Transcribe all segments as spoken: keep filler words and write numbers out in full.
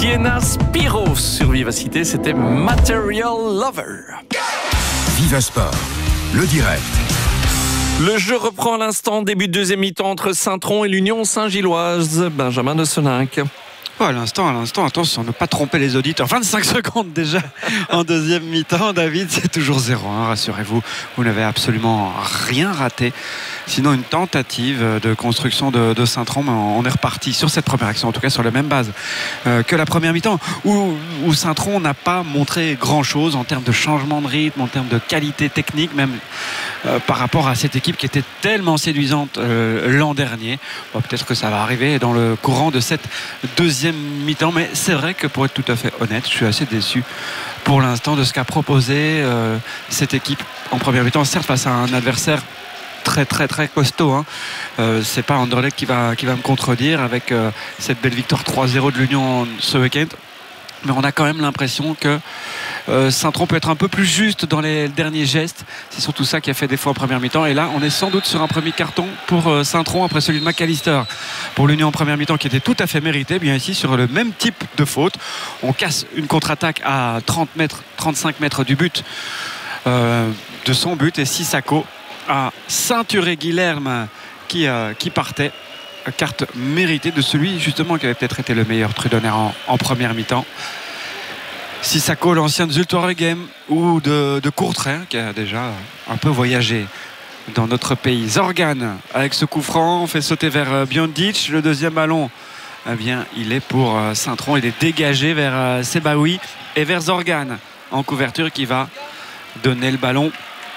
Sienna Spiro sur Vivacité, c'était Material Lover. Viva Sport, le direct. Le jeu reprend à l'instant, début de deuxième mi-temps entre Saint-Tron et l'Union Saint-Gilloise. Benjamin de Seninck. Oh, à l'instant, à l'instant, attention, ne pas tromper les auditeurs. vingt-cinq secondes déjà en deuxième mi-temps. David, c'est toujours zéro un, rassurez-vous. Vous n'avez absolument rien raté. Sinon, une tentative de construction de, de Saint-Tron. On est reparti sur cette première action, en tout cas sur la même base euh, que la première mi-temps, où, où Saint-Tron n'a pas montré grand-chose en termes de changement de rythme, en termes de qualité technique, même euh, par rapport à cette équipe qui était tellement séduisante euh, l'an dernier. Bon, peut-être que ça va arriver dans le courant de cette deuxième mi-temps, mais c'est vrai que pour être tout à fait honnête, je suis assez déçu pour l'instant de ce qu'a proposé euh, cette équipe en première mi-temps, certes face à un adversaire très très très costaud, hein. euh, c'est pas Anderlecht qui va, qui va me contredire avec euh, cette belle victoire trois zéro de l'Union ce week-end, mais on a quand même l'impression que euh, Saint-Tron peut être un peu plus juste dans les derniers gestes. C'est surtout ça qui a fait défaut en première mi-temps, et là on est sans doute sur un premier carton pour euh, Saint-Tron après celui de McAllister pour l'Union en première mi-temps qui était tout à fait mérité. Bien ici sur le même type de faute, on casse une contre-attaque à trente mètres, trente-cinq mètres du but euh, de son but, et Sissako a ceinturé Guilherme qui, euh, qui partait. Carte méritée de celui justement qui avait peut-être été le meilleur Trudonner en, en première mi-temps. Sissako, l'ancien de Zultorgem ou de, de Courtrai, qui a déjà un peu voyagé dans notre pays. Zorgan avec ce coup franc fait sauter vers Biondic. Le deuxième ballon, eh bien, il est pour Saint-Tron. Il est dégagé vers Sebaoui et vers Zorgan en couverture, qui va donner le ballon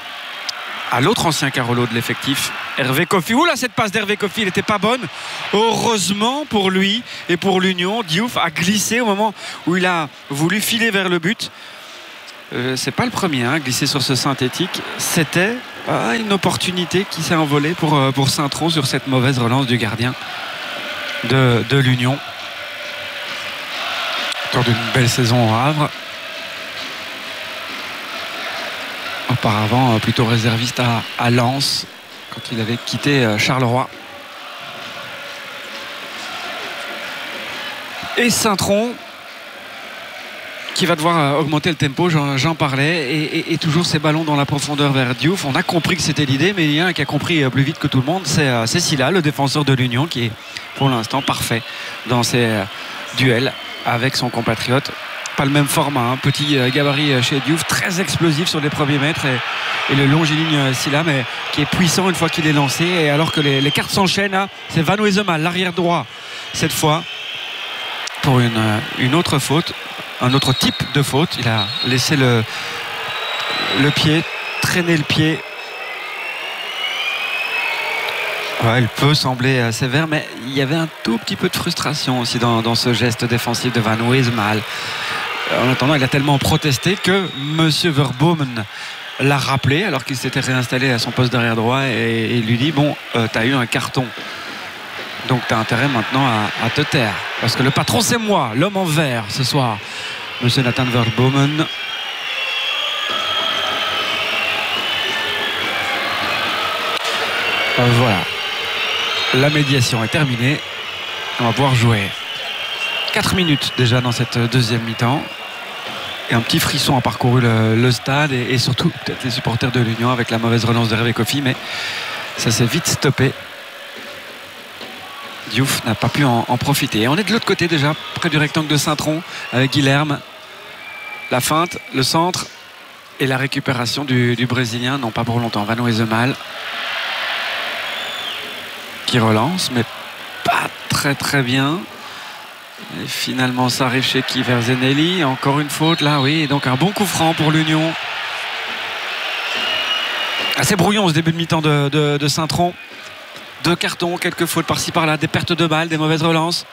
à l'autre ancien Carolo de l'effectif, Hervé Kofi. Oula, cette passe d'Hervé Kofi, elle n'était pas bonne. Heureusement pour lui et pour l'Union, Diouf a glissé au moment où il a voulu filer vers le but. Euh, c'est pas le premier à hein, glisser sur ce synthétique. C'était ah, une opportunité qui s'est envolée pour, pour Saint-Tron sur cette mauvaise relance du gardien de, de l'Union. Autour d'une belle saison au Havre. Auparavant plutôt réserviste à, à Lens quand il avait quitté Charleroi. Et Saint-Tron qui va devoir augmenter le tempo, j'en, j'en parlais, et, et, et toujours ces ballons dans la profondeur vers Diouf. On a compris que c'était l'idée, mais il y en a un qui a compris plus vite que tout le monde, c'est, c'est Silla, le défenseur de l'Union, qui est pour l'instant parfait dans ses duels avec son compatriote. Pas le même format, hein. Petit gabarit chez Diouf, très explosif sur les premiers mètres, et, et le longiligne Silla, mais qui est puissant une fois qu'il est lancé. Et alors que les, les cartes s'enchaînent, hein, c'est Van Wesemal, l'arrière droit cette fois, pour une, une autre faute, un autre type de faute. Il a laissé le, le pied, traîner le pied. Ouais, il peut sembler sévère, mais il y avait un tout petit peu de frustration aussi dans, dans ce geste défensif de Van Wesemal. En attendant, il a tellement protesté que Monsieur Verbomen l'a rappelé alors qu'il s'était réinstallé à son poste d'arrière droit, et, et il lui dit bon, euh, t'as eu un carton, donc t'as intérêt maintenant à, à te taire, parce que le patron c'est moi, l'homme en vert ce soir, Monsieur Nathan Verbomen. Euh, voilà, la médiation est terminée, on va pouvoir jouer. quatre minutes déjà dans cette deuxième mi-temps, et un petit frisson a parcouru le, le stade, et, et surtout peut-être les supporters de l'Union avec la mauvaise relance de Hervé Kofi, mais ça s'est vite stoppé. Diouf n'a pas pu en, en profiter, et on est de l'autre côté déjà, près du rectangle de Saint-Tron, avec Guilherme. La feinte, le centre et la récupération du, du Brésilien, non pas pour longtemps. Van Wesemal qui relance, mais pas très très bien. Et finalement ça arrive chez qui? Vers Zenelli. Encore une faute là, oui, et donc un bon coup franc pour l'Union. Assez brouillon ce début de mi-temps de, de, de Saint-Tron. Deux cartons, quelques fautes par-ci par-là, des pertes de balles, des mauvaises relances.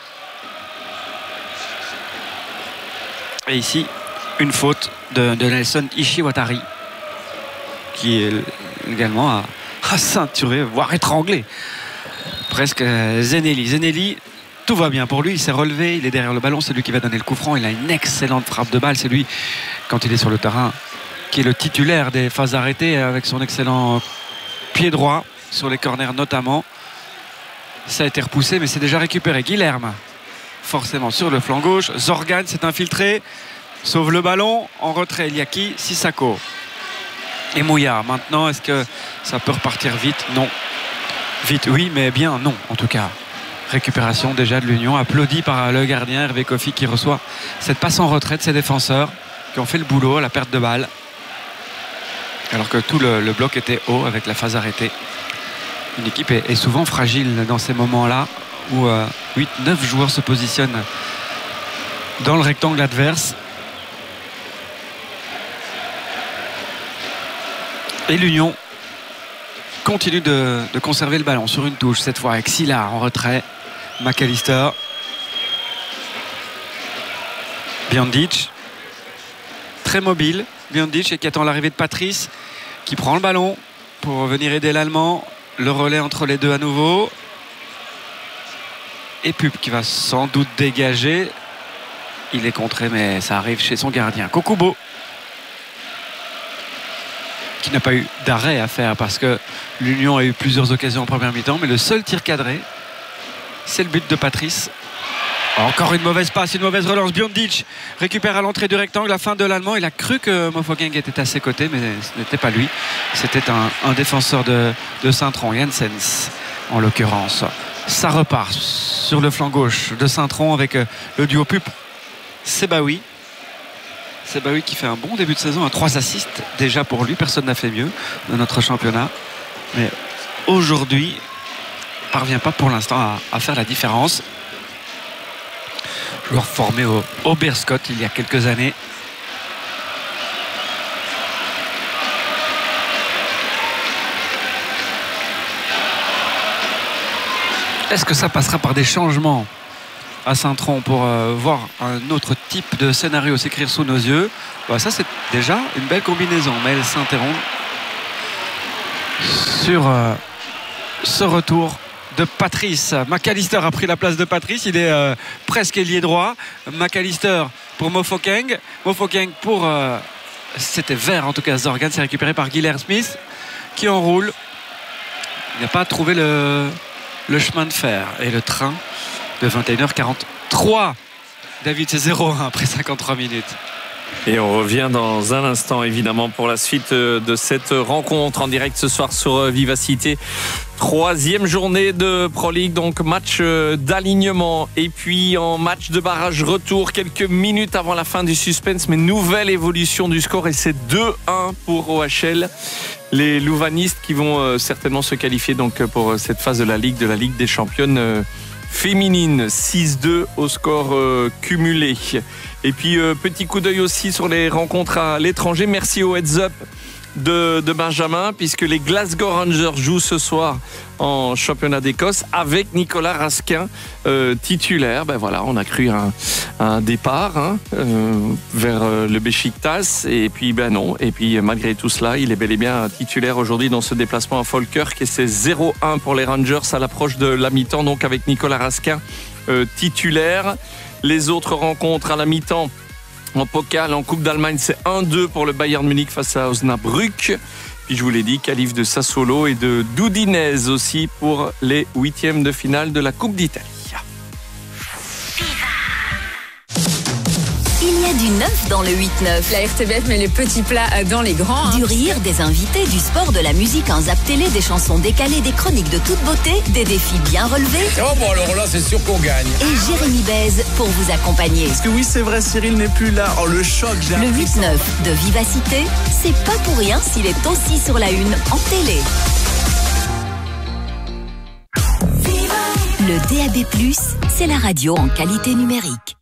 Et ici une faute de, de Nelson Ishiwatari, qui est également à, à ceinturer, voire étrangler presque Zenelli. Zenelli, tout va bien pour lui, il s'est relevé, il est derrière le ballon, c'est lui qui va donner le coup franc. Il a une excellente frappe de balle, c'est lui quand il est sur le terrain qui est le titulaire des phases arrêtées, avec son excellent pied droit sur les corners notamment. Ça a été repoussé, mais c'est déjà récupéré. Guilherme forcément sur le flanc gauche. Zorgan s'est infiltré, sauve le ballon. En retrait, il y a qui? Sissako et Mouya. Maintenant, est-ce que ça peut repartir vite? Non. Vite, oui, mais bien non, en tout cas. Récupération déjà de l'Union, applaudi par le gardien Hervé Kofi qui reçoit cette passe en retrait de ses défenseurs qui ont fait le boulot à la perte de balle. Alors que tout le, le bloc était haut avec la phase arrêtée. Une équipe est, est souvent fragile dans ces moments-là où euh, huit neuf joueurs se positionnent dans le rectangle adverse. Et l'Union continue de, de conserver le ballon sur une touche, cette fois avec Silla en retrait. McAllister. Biondic. Très mobile. Biondic et qui attend l'arrivée de Patrice, qui prend le ballon pour venir aider l'Allemand. Le relais entre les deux à nouveau. Et Pup qui va sans doute dégager. Il est contré, mais ça arrive chez son gardien. Kokubo, qui n'a pas eu d'arrêt à faire parce que l'Union a eu plusieurs occasions en première mi-temps, mais le seul tir cadré, c'est le but de Patrice. Encore une mauvaise passe, une mauvaise relance. Biondic récupère à l'entrée du rectangle, la fin de l'Allemand. Il a cru que Mofokeng était à ses côtés, mais ce n'était pas lui. C'était un, un défenseur de, de Saint-Tron, Janssens en l'occurrence. Ça repart sur le flanc gauche de Saint-Tron avec le duo Pup Sebaoui. Sebaoui qui fait un bon début de saison, à trois assists déjà pour lui. Personne n'a fait mieux dans notre championnat. Mais aujourd'hui, il ne parvient pas pour l'instant à, à faire la différence. Joueur formé au, au Beerscott il y a quelques années. Est-ce que ça passera par des changements à Saint-Tron pour euh, voir un autre type de scénario s'écrire sous nos yeux? Bah, ça c'est déjà une belle combinaison, mais elle s'interrompt sur euh, ce retour de Patrice. McAllister a pris la place de Patrice, il est euh, presque ailier droit. McAllister pour Mofokeng, Mofokeng pour euh, c'était vert en tout cas. Zorgan, c'est récupéré par Guilherme Smith qui enroule. Il n'a pas trouvé le, le chemin de fer et le train de vingt et une heures quarante-trois. David, c'est zéro un après cinquante-trois minutes. Et on revient dans un instant évidemment pour la suite de cette rencontre en direct ce soir sur Vivacité. Troisième journée de Pro League, donc match d'alignement et puis en match de barrage retour quelques minutes avant la fin du suspense, mais nouvelle évolution du score et c'est deux un pour O H L. Les Louvanistes qui vont certainement se qualifier donc pour cette phase de la Ligue, de la Ligue des Championnes féminine. Six deux au score euh, cumulé. Et puis euh, petit coup d'œil aussi sur les rencontres à l'étranger. Merci au heads up de, de Benjamin, puisque les Glasgow Rangers jouent ce soir en championnat d'Écosse avec Nicolas Raskin euh, titulaire. Ben voilà, on a cru un, un départ hein, euh, vers euh, le Beşiktaş et puis ben non. Et puis malgré tout cela, il est bel et bien titulaire aujourd'hui dans ce déplacement à Falkirk et c'est zéro un pour les Rangers à l'approche de la mi-temps, donc avec Nicolas Raskin euh, titulaire. Les autres rencontres à la mi-temps en Pokal, en Coupe d'Allemagne, c'est un deux pour le Bayern Munich face à Osnabrück. Puis je vous l'ai dit, qualif de Sassuolo et de d'Udinese aussi pour les huitièmes de finale de la Coupe d'Italie. Il y a du neuf dans le huit neuf. La R T B F met les petits plats dans les grands. Hein. Du rire, des invités, du sport, de la musique, un zap télé, des chansons décalées, des chroniques de toute beauté, des défis bien relevés. Oh bon alors là c'est sûr qu'on gagne. Et Jérémy Bèze pour vous accompagner. Parce que oui c'est vrai, Cyril n'est plus là. Oh le choc, j'ai Le huit neuf de Vivacité, c'est pas pour rien s'il est aussi sur la une en télé. Le D A B plus, c'est la radio en qualité numérique.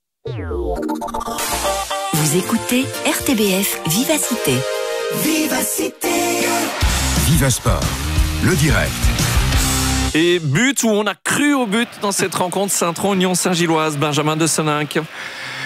Vous écoutez R T B F Vivacité. Vivacité. Vivasport, le direct. Et but où on a cru au but dans cette rencontre Saint-Tron Union Saint-Gilloise, Benjamin de Soninck.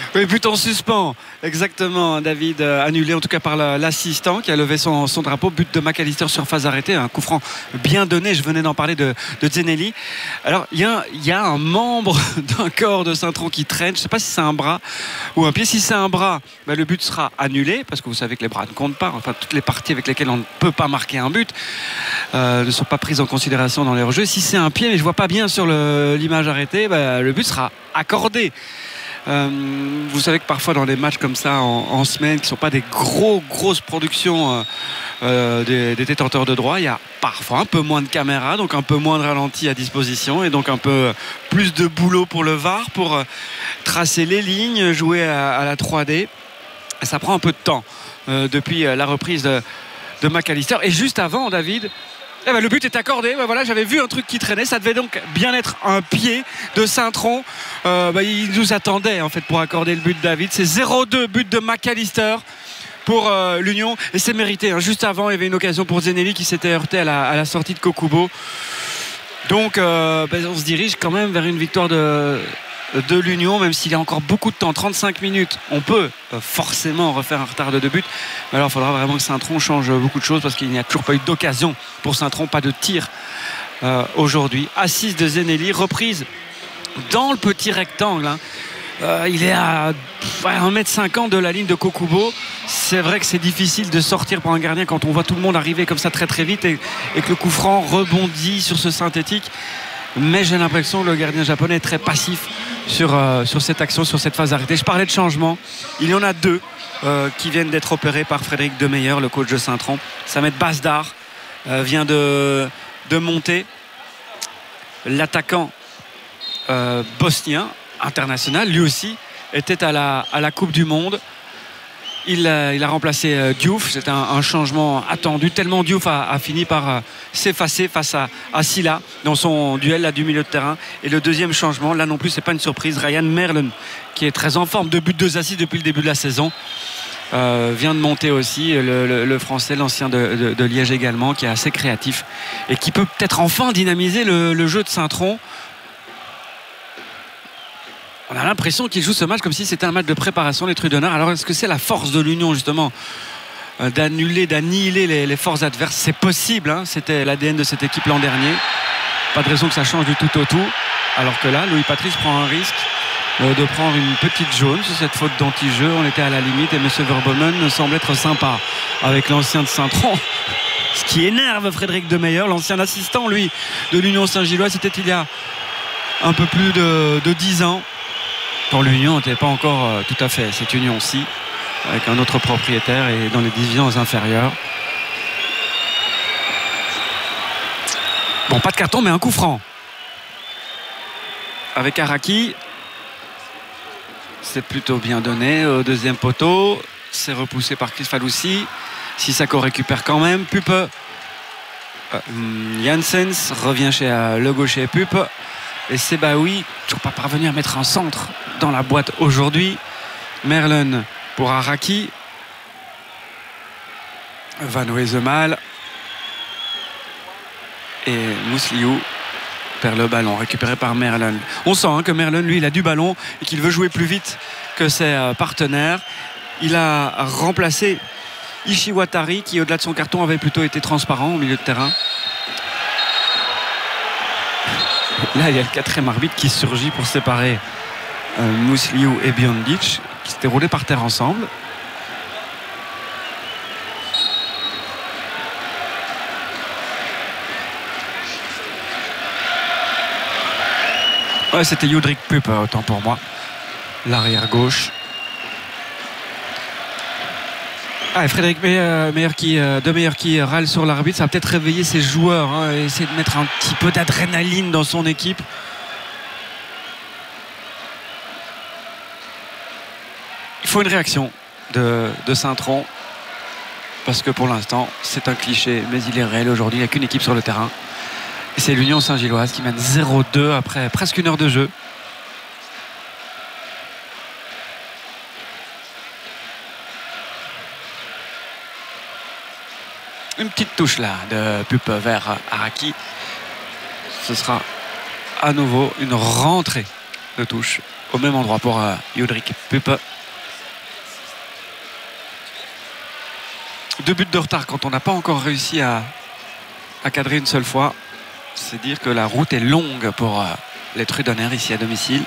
Oui, but en suspens, exactement, David, euh, annulé en tout cas par la, l'assistant qui a levé son, son drapeau. But de McAllister sur phase arrêtée, un coup franc bien donné, je venais d'en parler de, de Zenelli. Alors, il y a, y a un membre d'un corps de Saint-Tron qui traîne, je ne sais pas si c'est un bras ou un pied. Si c'est un bras, ben, le but sera annulé, parce que vous savez que les bras ne comptent pas, enfin toutes les parties avec lesquelles on ne peut pas marquer un but euh, ne sont pas prises en considération dans les hors-jeux. Si c'est un pied, mais je ne vois pas bien sur le, l'image arrêtée, ben, le but sera accordé. Euh, vous savez que parfois dans des matchs comme ça en, en semaine qui ne sont pas des gros grosses productions euh, euh, des, des détenteurs de droit, il y a parfois un peu moins de caméras, donc un peu moins de ralenti à disposition et donc un peu plus de boulot pour le V A R pour euh, tracer les lignes, jouer à, à la trois D. Et ça prend un peu de temps euh, depuis la reprise de, de McAllister. Et juste avant, David, eh ben, le but est accordé. Ben, voilà, j'avais vu un truc qui traînait. Ça devait donc bien être un pied de Saint-Tron. Euh, ben, il nous attendait en fait pour accorder le but de David. C'est zéro deux, but de McAllister pour euh, l'Union. Et c'est mérité. Hein. Juste avant, il y avait une occasion pour Zenelli qui s'était heurté à la, à la sortie de Kokubo. Donc, euh, ben, on se dirige quand même vers une victoire de... de l'Union, même s'il y a encore beaucoup de temps, trente-cinq minutes, on peut forcément refaire un retard de deux buts, mais alors il faudra vraiment que Saint-Tron change beaucoup de choses parce qu'il n'y a toujours pas eu d'occasion pour Saint-Tron, pas de tir euh, aujourd'hui. Assise de Zenelli, reprise dans le petit rectangle, hein. euh, il est à un mètre cinquante de la ligne de Kokubo. C'est vrai que c'est difficile de sortir pour un gardien quand on voit tout le monde arriver comme ça très très vite et, et que le coup franc rebondit sur ce synthétique. Mais j'ai l'impression que le gardien japonais est très passif sur, euh, sur cette action, sur cette phase arrêtée. Je parlais de changement. Il y en a deux euh, qui viennent d'être opérés par Frédéric Demeyer, le coach de Saint-Tron. Samet Bazdar euh, vient de, de monter. L'attaquant euh, bosnien, international, lui aussi, était à la, à la Coupe du Monde. Il a, il a remplacé euh, Diouf. C'est un, un changement attendu. Tellement Diouf a, a fini par euh, s'effacer face à, à Silla dans son duel là, du milieu de terrain. Et le deuxième changement, là non plus, c'est pas une surprise. Ryan Merlen, qui est très en forme, deux buts, deux assists depuis le début de la saison, euh, vient de monter aussi. Le, le, le Français, l'ancien de, de, de Liège également, qui est assez créatif et qui peut peut-être enfin dynamiser le, le jeu de Saint-Tron. On a l'impression qu'il joue ce match comme si c'était un match de préparation, les Trudonneurs. Alors est-ce que c'est la force de l'Union justement euh, d'annuler, d'annihiler les, les forces adverses? C'est possible, hein. C'était l'A D N de cette équipe l'an dernier. Pas de raison que ça change du tout au tout. Alors que là, Louis Patrice prend un risque euh, de prendre une petite jaune sur cette faute d'anti-jeu. On était à la limite et M. Verbomen semble être sympa avec l'ancien de Saint-Tron. Ce qui énerve Frédéric Demeyer, l'ancien assistant, lui, de l'Union Saint-Gilloise. C'était il y a un peu plus de, de dix ans. Pour l'Union, on n'était pas encore euh, tout à fait cette union-ci, avec un autre propriétaire et dans les divisions inférieures. Bon, pas de carton, mais un coup franc. Avec Araki, c'est plutôt bien donné. Au deuxième poteau, c'est repoussé par Chris Faloussi. Sissako récupère quand même. Pupe. Euh, Janssens revient chez euh, le gaucher Pupe. Et Sebaoui, toujours pas parvenu à mettre un centre dans la boîte aujourd'hui. Merlen pour Araki. Van Wezemal. Et Mousliou perd le ballon, récupéré par Merlen. On sent hein, que Merlen, lui, il a du ballon et qu'il veut jouer plus vite que ses euh, partenaires. Il a remplacé Ishiwatari, qui, au-delà de son carton, avait plutôt été transparent au milieu de terrain. Là, il y a le quatrième arbitre qui surgit pour séparer euh, Mousliou et Biondic, qui s'étaient roulés par terre ensemble. Ouais, c'était Judrik Pup, autant pour moi. L'arrière gauche. Ah, et Frédéric Meyer, Meyer qui, euh, de Meyer qui râle sur l'arbitre, ça va peut-être réveiller ses joueurs, hein, et essayer de mettre un petit peu d'adrénaline dans son équipe. Il faut une réaction de, de Saint-Tron, parce que pour l'instant, c'est un cliché, mais il est réel aujourd'hui. Il n'y a qu'une équipe sur le terrain. Et c'est l'Union Saint-Gilloise qui mène zéro deux après presque une heure de jeu. Une petite touche là de Pupe vers Araki. Ce sera à nouveau une rentrée de touche au même endroit pour euh, Judrik Puppe. Deux buts de retard quand on n'a pas encore réussi à, à cadrer une seule fois. C'est dire que la route est longue pour euh, les Trudonner ici à domicile.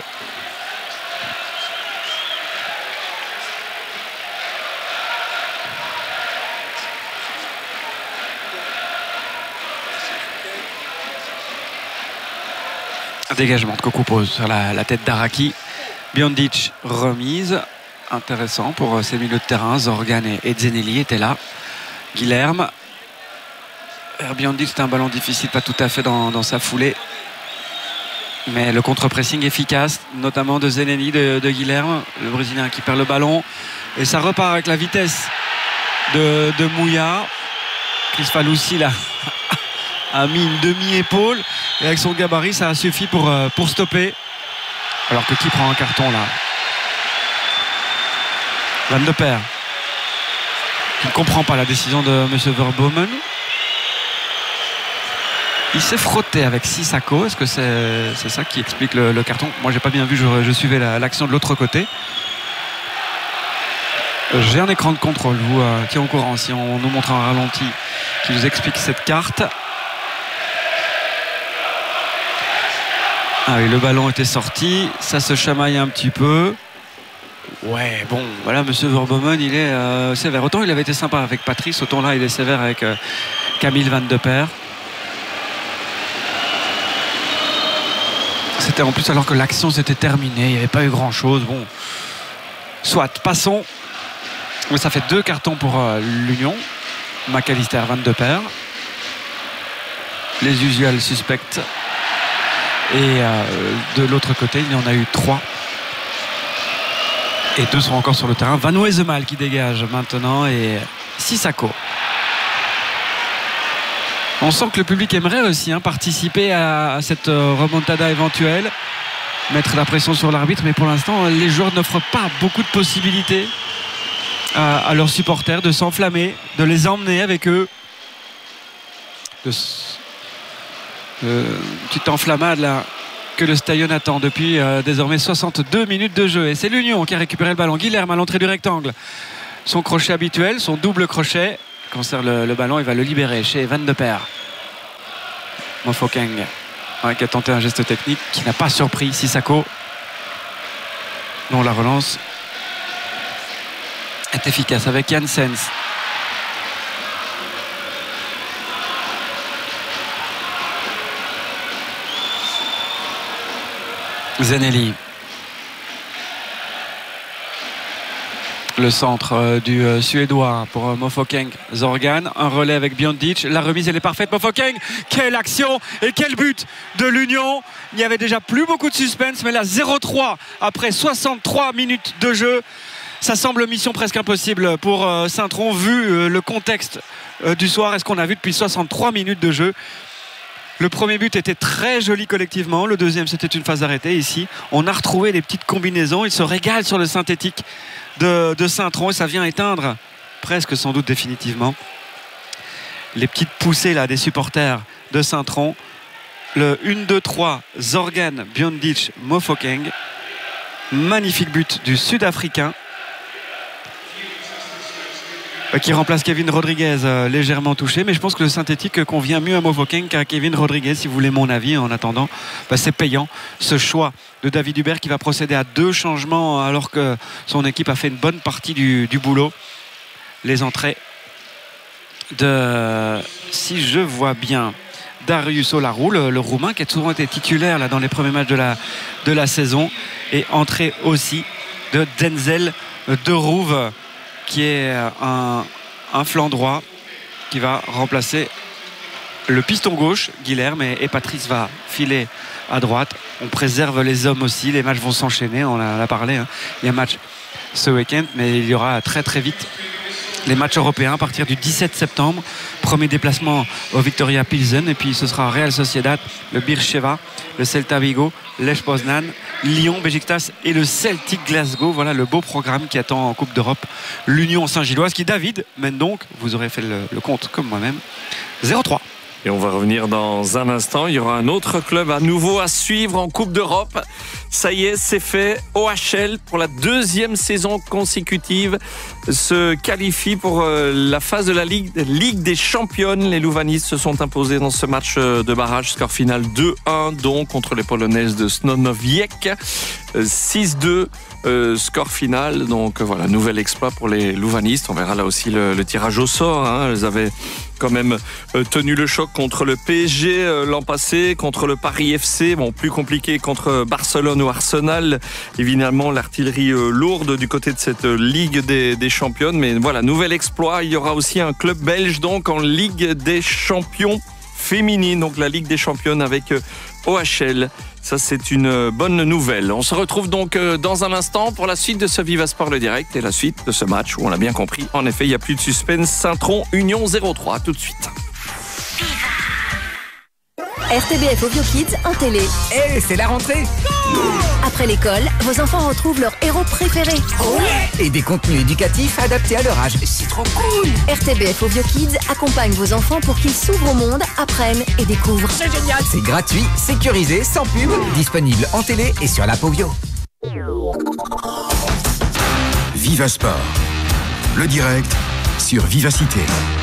Un dégagement de Kokupos sur la, la tête d'Araki. Biondic remise. Intéressant pour euh, ces milieux de terrain. Zorgan et, et Zeneli étaient là. Guilherme. Biondic, c'est un ballon difficile, pas tout à fait dans, dans sa foulée. Mais le contre-pressing efficace, notamment de Zeneli, de, de Guilherme, le Brésilien qui perd le ballon. Et ça repart avec la vitesse de, de Mouya. Chris Faloussi là, a mis une demi-épaule. Et avec son gabarit, ça a suffi pour, euh, pour stopper. Alors que qui prend un carton là? Van de Perre, qui ne comprend pas la décision de M. Verbomen. Il s'est frotté avec Sissako. Est-ce que c'est c'est ça qui explique le, le carton? Moi, j'ai pas bien vu, je, je suivais l'action la, de l'autre côté. J'ai un écran de contrôle, vous euh, qui est au courant, si on nous montre un ralenti qui vous explique cette carte. Ah oui, le ballon était sorti, ça se chamaille un petit peu. Ouais, bon, voilà, monsieur Verbomen, il est euh, sévère. Autant il avait été sympa avec Patrice, autant là, il est sévère avec euh, Camille Van de Perre. C'était en plus alors que l'action s'était terminée, il n'y avait pas eu grand-chose. Bon, soit, passons. Mais ça fait deux cartons pour euh, l'Union. McAllister, Van de Perre. Les usuels suspects. Et euh, de l'autre côté, il y en a eu trois. Et deux sont encore sur le terrain. Van Wesemal qui dégage maintenant et Sissako. On sent que le public aimerait aussi hein, participer à, à cette euh, remontada éventuelle, mettre la pression sur l'arbitre, mais pour l'instant, les joueurs n'offrent pas beaucoup de possibilités à, à leurs supporters de s'enflammer, de les emmener avec eux. De, de, une petite enflammade là que le Stadion attend depuis euh, désormais soixante-deux minutes de jeu. Et c'est l'Union qui a récupéré le ballon. Guilherme à l'entrée du rectangle. Son crochet habituel, son double crochet. Conserve le, le ballon, il va le libérer chez Van de Perre. Mofokeng ouais, qui a tenté un geste technique qui n'a pas surpris Sissako. Non, la relance est efficace avec Janssens. Zeneli. Le centre euh, du euh, Suédois pour euh, Mofokeng. Zorgan, un relais avec Biondic. La remise, elle est parfaite. Mofokeng, quelle action et quel but de l'Union. Il n'y avait déjà plus beaucoup de suspense, mais là, zéro trois après soixante-trois minutes de jeu. Ça semble mission presque impossible pour euh, Saint-Tron, vu euh, le contexte euh, du soir et ce qu'on a vu depuis soixante-trois minutes de jeu. Le premier but était très joli collectivement. Le deuxième, c'était une phase arrêtée. Ici, on a retrouvé les petites combinaisons. Il se régale sur le synthétique de, de Saint-Tron et ça vient éteindre presque sans doute définitivement les petites poussées là des supporters de Saint-Tron. Le un deux trois Zorgan, Biondic, Mofokeng. Magnifique but du Sud-Africain qui remplace Kevin Rodriguez, euh, légèrement touché, mais je pense que le synthétique convient mieux à Mofokeng qu'à Kevin Rodriguez, si vous voulez mon avis. En attendant, bah, c'est payant ce choix de David Hubert qui va procéder à deux changements alors que son équipe a fait une bonne partie du, du boulot. Les entrées de, si je vois bien, Darius Olaru, le, le Roumain qui a souvent été titulaire là, dans les premiers matchs de la, de la saison, et entrée aussi de Denzel de Rouve, qui est un, un flanc droit qui va remplacer le piston gauche, Guilherme, et, et Patrice va filer à droite. On préserve les hommes aussi, les matchs vont s'enchaîner, on en a parlé, hein. Il y a un match ce week-end, mais il y aura très très vite les matchs européens à partir du dix-sept septembre. Premier déplacement au Victoria Pilsen, et puis ce sera Real Sociedad, le Beersheva, le Celta Vigo, Lech Poznan, Lyon, Beşiktaş et le Celtic Glasgow. Voilà le beau programme qui attend en Coupe d'Europe l'Union Saint-Gilloise, qui, David, mène donc, vous aurez fait le, le compte comme moi-même, zéro trois. Et on va revenir dans un instant. Il y aura un autre club à nouveau à suivre en Coupe d'Europe. Ça y est, c'est fait. O H L, pour la deuxième saison consécutive, se qualifie pour la phase de la Ligue, Ligue des Championnes. Les Louvanistes se sont imposés dans ce match de barrage. Score final deux un, donc, contre les Polonaises de Snonowiec. six deux. Euh, score final, donc voilà, nouvel exploit pour les Louvanistes. On verra là aussi le, le tirage au sort, hein. Elles avaient quand même euh, tenu le choc contre le P S G euh, l'an passé, contre le Paris F C, bon, plus compliqué contre Barcelone ou Arsenal, évidemment l'artillerie euh, lourde du côté de cette euh, Ligue des, des Championnes, mais voilà, nouvel exploit. Il y aura aussi un club belge donc en Ligue des Champions féminine, donc la Ligue des Championnes avec euh, O H L. Ça, c'est une bonne nouvelle. On se retrouve donc dans un instant pour la suite de ce Viva Sport le direct et la suite de ce match où on l'a bien compris. En effet, il n'y a plus de suspense. Saint-Tron, Union zéro trois. Tout de suite. R T B F Ovio Kids en télé. Eh, hey, c'est la rentrée. Après l'école, vos enfants retrouvent leur héros préféré. Ouais. Et des contenus éducatifs adaptés à leur âge. C'est trop cool. R T B F Ovio Kids accompagne vos enfants pour qu'ils s'ouvrent au monde, apprennent et découvrent. C'est génial. C'est gratuit, sécurisé, sans pub, disponible en télé et sur l'app Ovio. Viva Sport, le direct sur Vivacité.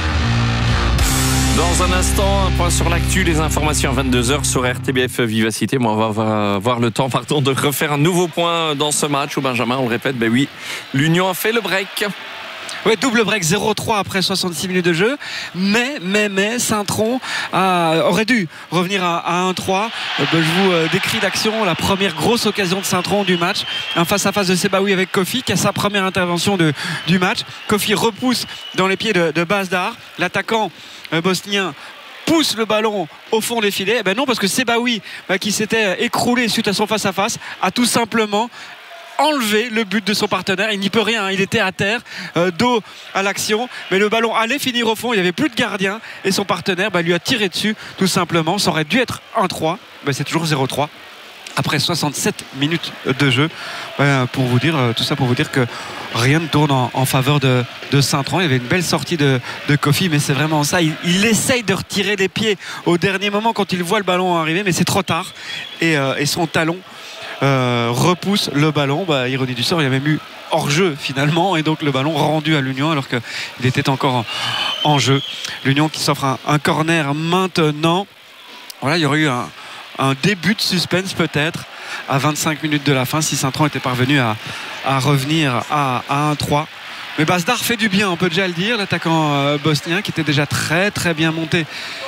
Dans un instant, un point sur l'actu, les informations à vingt-deux heures sur R T B F Vivacité. Moi, on va avoir le temps pardon, de refaire un nouveau point dans ce match où Benjamin, on le répète, ben oui, l'Union a fait le break. Ouais, double break zéro trois après soixante-six minutes de jeu. Mais, mais, mais, Saint-Tron a, aurait dû revenir à, à un trois. Euh, ben, je vous euh, décris l'action, la première grosse occasion de Saint-Tron du match. Un face-à-face de Sebaoui avec Kofi qui a sa première intervention de, du match. Kofi repousse dans les pieds de, de Bazdar. L'attaquant euh, bosnien pousse le ballon au fond des filets. Eh ben non, parce que Sebaoui, bah, qui s'était écroulé suite à son face-à-face, a tout simplement enlever le but de son partenaire. Il n'y peut rien, il était à terre, euh, dos à l'action, mais le ballon allait finir au fond, il n'y avait plus de gardien et son partenaire bah, lui a tiré dessus tout simplement. Ça aurait dû être un trois, bah, c'est toujours zéro trois après soixante-sept minutes de jeu. Bah, pour vous dire, euh, tout ça pour vous dire que rien ne tourne en, en faveur de, de Saint-Tron. Il y avait une belle sortie de, de Kofi, mais c'est vraiment ça, il, il essaye de retirer les pieds au dernier moment quand il voit le ballon arriver, mais c'est trop tard et, euh, et son talon Euh, repousse le ballon. Bah, ironie du sort, il y a même eu hors-jeu finalement, et donc le ballon rendu à l'Union alors qu'il était encore en, en jeu. L'Union qui s'offre un, un corner maintenant. Voilà, il y aurait eu un, un début de suspense peut-être à vingt-cinq minutes de la fin si Saint-Tron était parvenu à, à revenir à, à un trois. Mais Bazdar fait du bien, on peut déjà le dire, l'attaquant euh, bosnien qui était déjà très très bien monté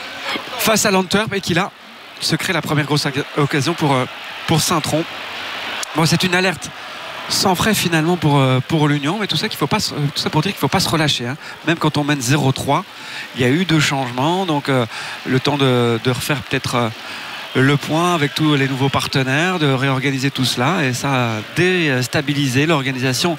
face à l'Antwerp et qui là se crée la première grosse occasion pour, pour Saint-Tron. Bon, c'est une alerte sans frais finalement pour, pour l'Union, mais tout ça, qu'il faut pas, tout ça pour dire qu'il ne faut pas se relâcher, hein. Même quand on mène zéro trois, il y a eu deux changements, donc euh, le temps de, de refaire peut-être euh, le point avec tous les nouveaux partenaires, de réorganiser tout cela, et ça a déstabilisé l'organisation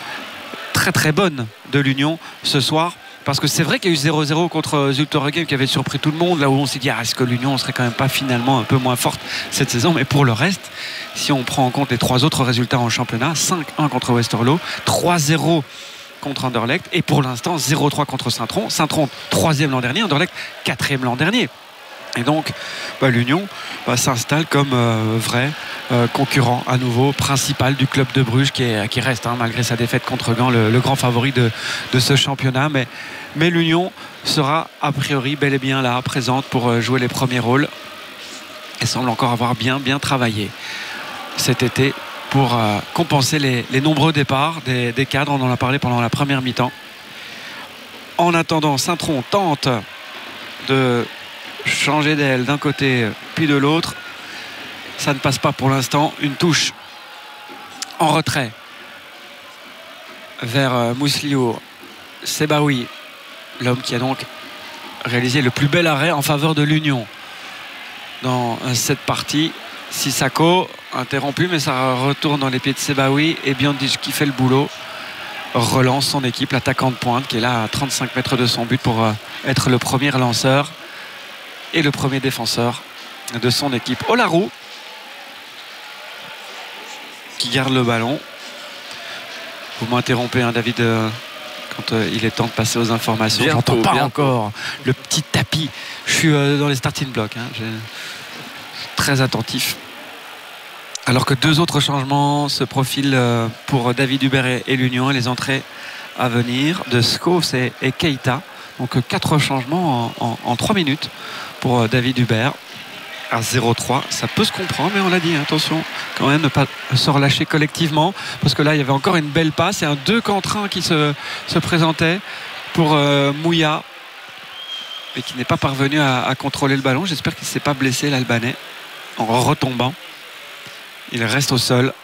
très très bonne de l'Union ce soir. Parce que c'est vrai qu'il y a eu zéro zéro contre Zultorgem qui avait surpris tout le monde, là où on s'est dit ah, est-ce que l'Union serait quand même pas finalement un peu moins forte cette saison. Mais pour le reste, si on prend en compte les trois autres résultats en championnat, cinq un contre Westerlo, trois zéro contre Anderlecht, et pour l'instant zéro trois contre Saint-Tron. Saint-Tron troisième l'an dernier, Anderlecht quatrième l'an dernier. Et donc bah, l'Union bah, s'installe comme euh, vrai euh, concurrent à nouveau principal du club de Bruges qui, est, qui reste hein, malgré sa défaite contre Gand le, le grand favori de, de ce championnat. Mais, mais l'Union sera a priori bel et bien là, présente pour euh, jouer les premiers rôles et semble encore avoir bien bien travaillé cet été pour euh, compenser les, les nombreux départs des, des cadres. On en a parlé pendant la première mi-temps. En attendant, Saint-Tron tente de changer d'aile d'un côté puis de l'autre, ça ne passe pas pour l'instant. Une touche en retrait vers Moussliour. Sebaoui, l'homme qui a donc réalisé le plus bel arrêt en faveur de l'Union dans cette partie. Sissako interrompu, mais ça retourne dans les pieds de Sebaoui, et Biondic qui fait le boulot relance son équipe, l'attaquant de pointe qui est là à trente-cinq mètres de son but pour être le premier lanceur et le premier défenseur de son équipe. Olarou qui garde le ballon. Vous m'interrompez hein, David euh, quand euh, il est temps de passer aux informations. J'entends pas bientôt. encore le petit tapis suis euh, dans les starting blocks. Hein. J'ai... Très attentif. Alors que deux autres changements se profilent euh, pour David Hubert et, et l'Union et les entrées à venir de Scholes et, et Keita. Donc euh, quatre changements en, en, en trois minutes pour euh, David Hubert. À zéro trois, ça peut se comprendre, mais on l'a dit, attention quand même ne pas se relâcher collectivement, parce que là il y avait encore une belle passe et un deux contre un qui se, se présentait pour euh, Mouya, et qui n'est pas parvenu à, à contrôler le ballon. J'espère qu'il ne s'est pas blessé, l'Albanais, en retombant. Il reste au sol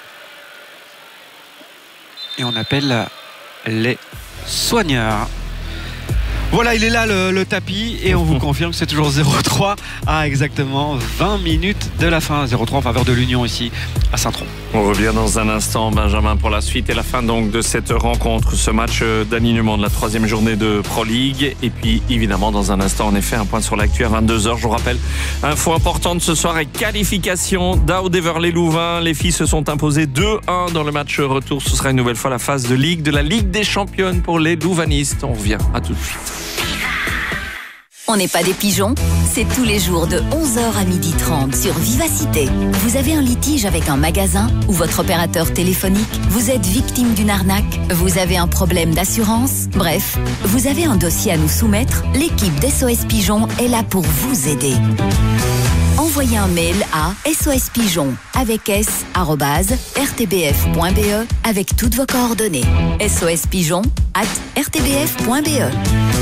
et on appelle les soigneurs. Voilà, il est là le, le tapis et on vous confirme que c'est toujours zéro trois à exactement vingt minutes de la fin. zéro trois en faveur de l'Union ici à Saint-Tron. On revient dans un instant, Benjamin, pour la suite et la fin donc de cette rencontre, ce match d'alignement de la troisième journée de Pro League. Et puis évidemment dans un instant, en effet, un point sur l'actu à vingt-deux heures. Je vous rappelle, info importante ce soir et qualification d'Aude-Heverlee-Louvain. Les filles se sont imposées deux un dans le match retour. Ce sera une nouvelle fois la phase de Ligue de la Ligue des Championnes pour les Louvanistes. On revient, à tout de suite. On n'est pas des pigeons, c'est tous les jours de onze heures à midi trente sur Vivacité. Vous avez un litige avec un magasin ou votre opérateur téléphonique, vous êtes victime d'une arnaque, vous avez un problème d'assurance, bref, vous avez un dossier à nous soumettre, l'équipe d'S O S Pigeon est là pour vous aider. Envoyez un mail à sospigeon avec s arobase r t b f point b e avec toutes vos coordonnées. sospigeon arobase r t b f point b e.